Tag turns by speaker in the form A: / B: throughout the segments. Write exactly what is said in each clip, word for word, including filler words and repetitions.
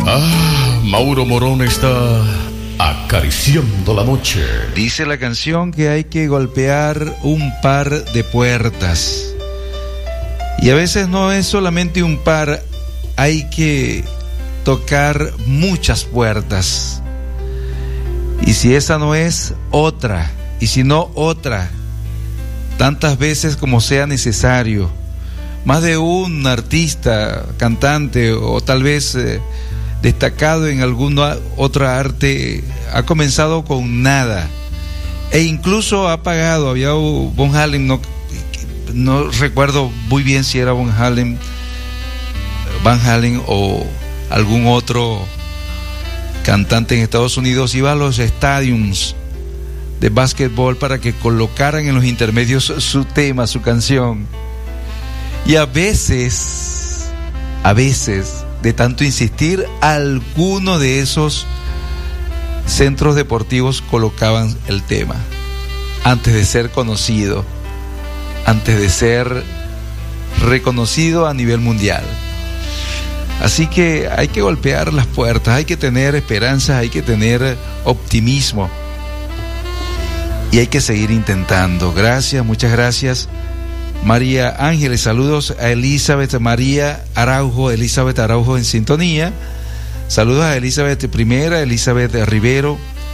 A: Ah, Mauro Morón está acariciando la noche.
B: Dice la canción que hay que golpear un par de puertas. Y a veces no es solamente un par, hay que tocar muchas puertas. Y si esa no es, otra. Y si no, otra. Tantas veces como sea necesario. Más de un artista, cantante o tal vez eh, destacado en alguna otra arte ha comenzado con nada. E incluso ha pagado. Había Van Halen, no, no recuerdo muy bien si era Van Halen, Van Halen o algún otro cantante en Estados Unidos, iba a los estadios de básquetbol para que colocaran en los intermedios su tema, su canción. Y a veces, a veces, de tanto insistir, alguno de esos centros deportivos colocaban el tema antes de ser conocido, antes de ser reconocido a nivel mundial. Así que hay que golpear las puertas, hay que tener esperanza, hay que tener optimismo y hay que seguir intentando. Gracias, muchas gracias. María Ángeles, saludos a Elizabeth María Araujo, Elizabeth Araujo en sintonía. Saludos a Elizabeth Primera, Elizabeth Rivero,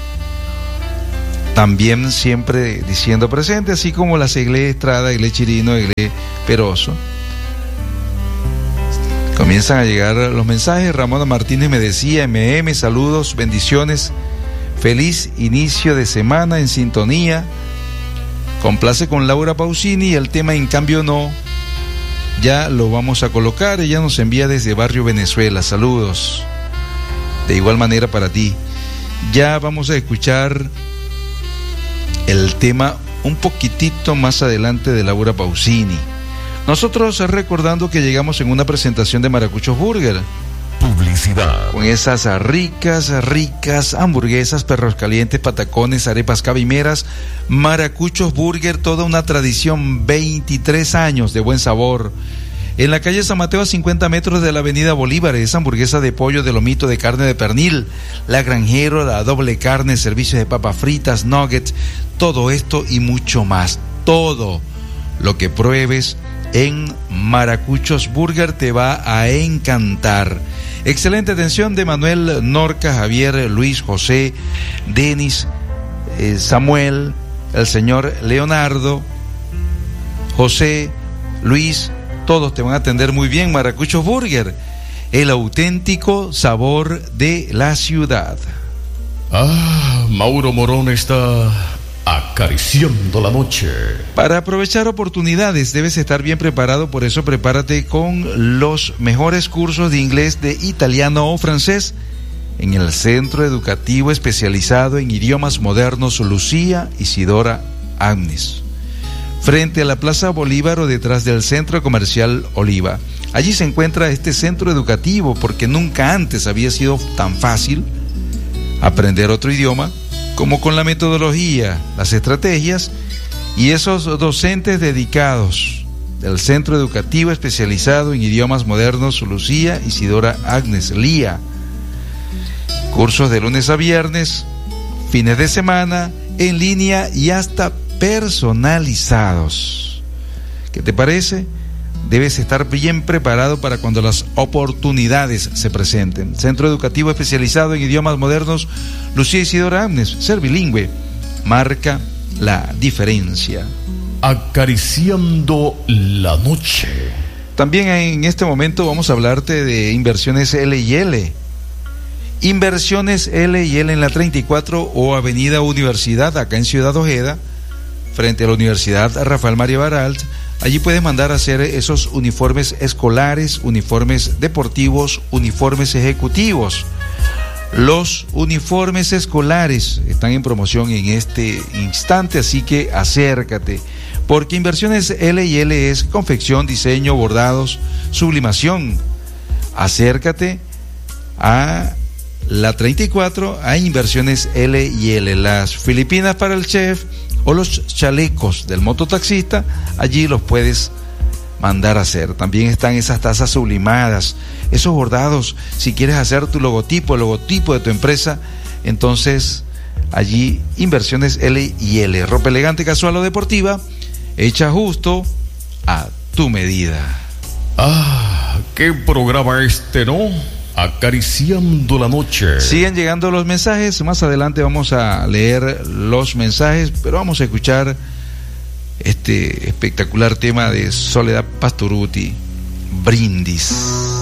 B: también siempre diciendo presente, así como las Igle Estrada, Igle Chirino, Igle Peroso. Comienzan a llegar los mensajes. Ramona Martínez me decía, M M, saludos, bendiciones, feliz inicio de semana en sintonía. Complace con Laura Pausini, el tema En Cambio No, ya lo vamos a colocar. Ella nos envía desde Barrio Venezuela, saludos. De igual manera para ti. Ya vamos a escuchar el tema un poquitito más adelante de Laura Pausini. Nosotros recordando que llegamos en una presentación de Maracuchos Burger.
A: Publicidad.
B: Con esas ricas, ricas hamburguesas, perros calientes, patacones, arepas cabimeras. Maracuchos Burger, toda una tradición, veintitrés años de buen sabor. En la calle San Mateo, a cincuenta metros de la avenida Bolívar, esa hamburguesa de pollo, de lomito, de carne de pernil, la granjero, la doble carne, servicios de papas fritas, nuggets, todo esto y mucho más. Todo lo que pruebes en Maracuchos Burger te va a encantar. Excelente atención de Manuel, Norca, Javier, Luis, José, Denis, eh, Samuel, el señor Leonardo, José, Luis, todos te van a atender muy bien. Maracuchos Burger, el auténtico sabor de la ciudad.
A: Ah, Mauro Morón está acariciando la noche.
B: Para aprovechar oportunidades debes estar bien preparado, por eso prepárate con los mejores cursos de inglés, de italiano o francés en el Centro Educativo Especializado en Idiomas Modernos Lucía Isidora Agnes, frente a la Plaza Bolívar o detrás del Centro Comercial Oliva. Allí se encuentra este centro educativo porque nunca antes había sido tan fácil aprender otro idioma como con la metodología, las estrategias y esos docentes dedicados del Centro Educativo Especializado en Idiomas Modernos Lucía Isidora Agnes, Lía. Cursos de lunes a viernes, fines de semana, en línea y hasta personalizados. ¿Qué te parece? Debes estar bien preparado para cuando las oportunidades se presenten. Centro Educativo Especializado en Idiomas Modernos Lucía Isidora Agnes, ser bilingüe, marca la diferencia.
A: Acariciando la noche.
B: También en este momento vamos a hablarte de Inversiones L y L. Inversiones L y L en la treinta y cuatro o Avenida Universidad, acá en Ciudad Ojeda, frente a la Universidad Rafael María Baralt. Allí puedes mandar a hacer esos uniformes escolares, uniformes deportivos, uniformes ejecutivos. Los uniformes escolares están en promoción en este instante, así que acércate, porque Inversiones L y L es confección, diseño, bordados, sublimación. Acércate a la treinta y cuatro, a Inversiones L y L. Las Filipinas para el chef o los chalecos del mototaxista, allí los puedes mandar a hacer. También están esas tazas sublimadas, esos bordados. Si quieres hacer tu logotipo, el logotipo de tu empresa, entonces allí Inversiones L y L. Ropa elegante, casual o deportiva, hecha justo a tu medida.
A: Ah, qué programa este, ¿no? Acariciando la noche.
B: Siguen llegando los mensajes. Más adelante vamos a leer los mensajes, pero vamos a escuchar este espectacular tema de Soledad Pastorutti, Brindis.